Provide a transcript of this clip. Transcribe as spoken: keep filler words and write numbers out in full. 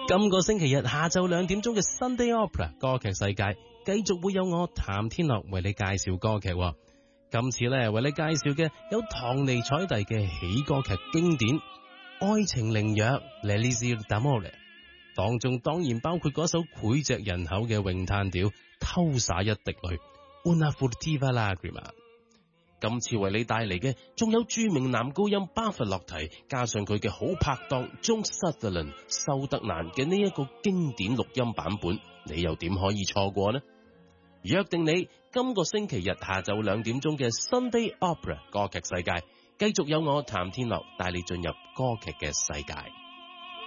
今個星期日下晝兩點鐘嘅 Sunday Opera 歌劇世界，繼續會有我譚天樂為你介紹歌劇。今次咧為你介紹嘅有唐尼采蒂嘅喜歌劇經典《愛情靈藥》（L'Elisir d'Amore），當中當然包括嗰首膾炙人口嘅詠嘆調《偷灑一滴淚》（Una furtiva lagrima）。今次為你帶嚟嘅仲有著名男高音巴伐洛提，加上佢嘅好拍檔 John Sutherland 修德蘭嘅呢一個經典錄音版本，你又點可以錯過呢？約定你今個星期日下晝兩點鐘嘅 Sunday Opera 歌劇世界，繼續有我譚天樂帶你進入歌劇嘅世界。